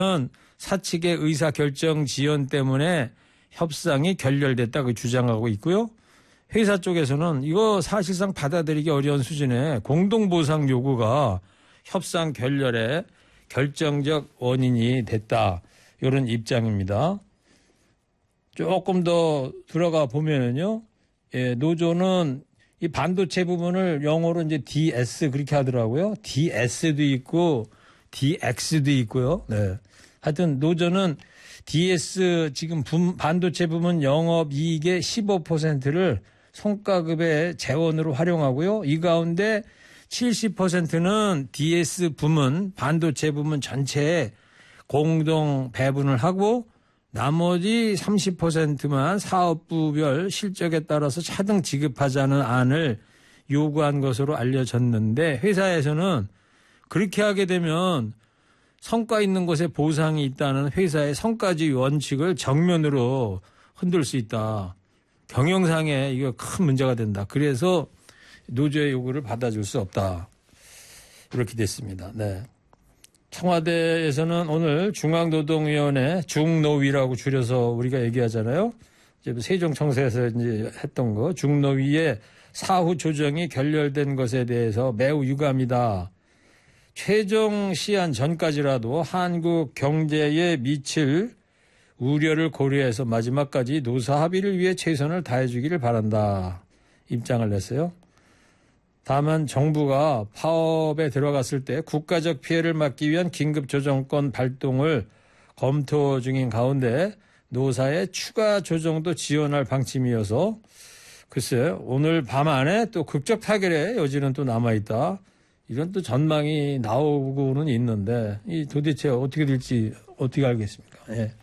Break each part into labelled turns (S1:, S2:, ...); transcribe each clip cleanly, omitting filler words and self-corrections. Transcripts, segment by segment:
S1: 사측의 의사결정 지연 때문에 협상이 결렬됐다고 주장하고 있고요. 회사 쪽에서는 이거 사실상 받아들이기 어려운 수준의 공동보상 요구가 협상 결렬의 결정적 원인이 됐다. 이런 입장입니다. 조금 더 들어가 보면은요, 노조는 이 반도체 부분을 영어로 이제 DS 그렇게 하더라고요. DS도 있고 DX도 있고요. 네. 하여튼 노조는 DS 지금 반도체 부문 영업이익의 15%를 성과급의 재원으로 활용하고요. 이 가운데 70%는 DS 부문, 반도체 부문 전체에 공동 배분을 하고 나머지 30%만 사업부별 실적에 따라서 차등 지급하자는 안을 요구한 것으로 알려졌는데 회사에서는 그렇게 하게 되면 성과 있는 곳에 보상이 있다는 회사의 성과주의 원칙을 정면으로 흔들 수 있다. 경영상에 이거 큰 문제가 된다. 그래서 노조의 요구를 받아줄 수 없다. 이렇게 됐습니다. 네. 청와대에서는 오늘 중앙노동위원회 중노위라고 줄여서 우리가 얘기하잖아요. 이제 세종청사에서 이제 했던 거 중노위의 사후 조정이 결렬된 것에 대해서 매우 유감이다. 최종 시한 전까지라도 한국 경제에 미칠 우려를 고려해서 마지막까지 노사 합의를 위해 최선을 다해주기를 바란다. 입장을 냈어요. 다만 정부가 파업에 들어갔을 때 국가적 피해를 막기 위한 긴급조정권 발동을 검토 중인 가운데 노사의 추가 조정도 지원할 방침이어서 글쎄 오늘 밤 안에 또 극적 타결의 여지는 또 남아있다. 이런 또 전망이 나오고는 있는데 이 도대체 어떻게 될지 어떻게 알겠습니까? 예.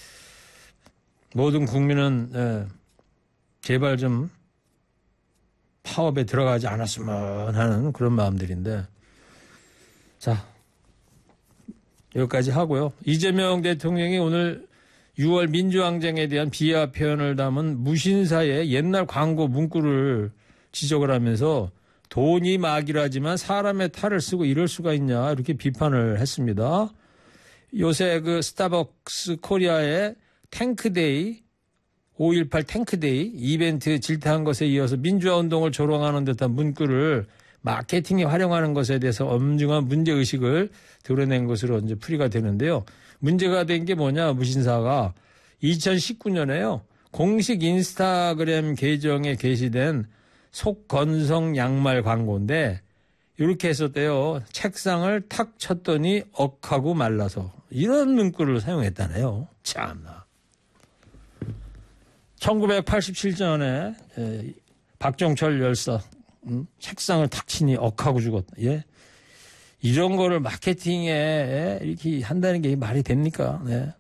S1: 모든 국민은 제발 좀 파업에 들어가지 않았으면 하는 그런 마음들인데 자 여기까지 하고요. 이재명 대통령이 오늘 6월 민주항쟁에 대한 비하 표현을 담은 무신사의 옛날 광고 문구를 지적을 하면서 돈이 막이라지만 사람의 탈을 쓰고 이럴 수가 있냐 이렇게 비판을 했습니다. 요새 그 스타벅스 코리아의 탱크데이 5.18 탱크데이 이벤트 질타한 것에 이어서 민주화운동을 조롱하는 듯한 문구를 마케팅에 활용하는 것에 대해서 엄중한 문제의식을 드러낸 것으로 이제 풀이가 되는데요. 문제가 된 게 뭐냐 무신사가 2019년에요. 공식 인스타그램 계정에 게시된 속건성 양말 광고인데 이렇게 했었대요. 책상을 탁 쳤더니 억하고 말라서 이런 문구를 사용했다네요. 참나. 1987년에 박종철 열사 책상을 탁 치니 억하고 죽었다. 예? 이런 거를 마케팅에 이렇게 한다는 게 말이 됩니까? 네.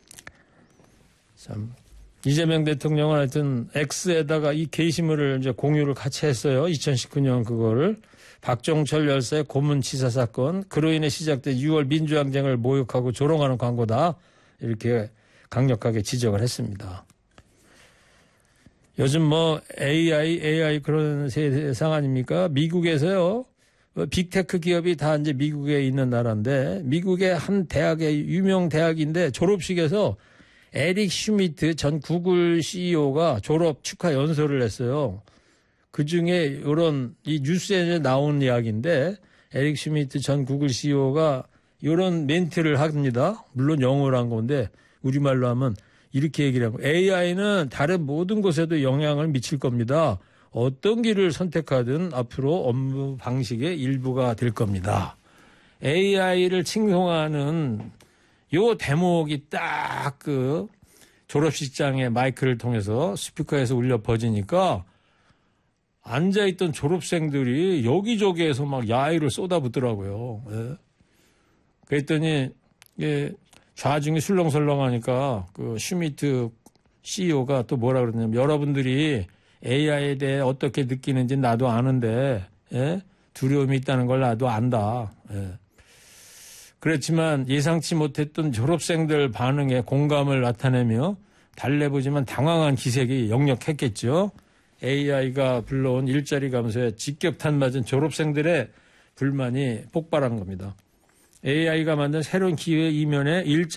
S1: 참 이재명 대통령은 하여튼 X에다가 이 게시물을 이제 공유를 같이 했어요. 2019년 그거를 박종철 열사의 고문치사 사건 그로 인해 시작된 6월 민주항쟁을 모욕하고 조롱하는 광고다 이렇게 강력하게 지적을 했습니다. 요즘 뭐 AI 그런 세상 아닙니까? 미국에서요. 빅테크 기업이 다 이제 미국에 있는 나라인데 미국의 한 대학의 유명 대학인데 졸업식에서 에릭 슈미트 전 구글 CEO가 졸업 축하 연설을 했어요. 그중에 이런 이 뉴스에 나온 이야기인데 에릭 슈미트 전 구글 CEO가 이런 멘트를 합니다. 물론 영어로 한 건데 우리말로 하면 이렇게 얘기를 하고 AI는 다른 모든 곳에도 영향을 미칠 겁니다. 어떤 길을 선택하든 앞으로 업무 방식의 일부가 될 겁니다. AI를 칭송하는 요 대목이 딱 그 졸업식장의 마이크를 통해서 스피커에서 울려 퍼지니까 앉아있던 졸업생들이 여기저기에서 막 야유를 쏟아붓더라고요. 예. 그랬더니 좌중이 술렁설렁하니까 그 슈미트 CEO가 또 뭐라 그러냐면 여러분들이 AI에 대해 어떻게 느끼는지 나도 아는데 예? 두려움이 있다는 걸 나도 안다. 예. 그렇지만 예상치 못했던 졸업생들 반응에 공감을 나타내며 달래보지만 당황한 기색이 역력했겠죠. AI가 불러온 일자리 감소에 직격탄 맞은 졸업생들의 불만이 폭발한 겁니다. AI가 만든 새로운 기회 이면에 일자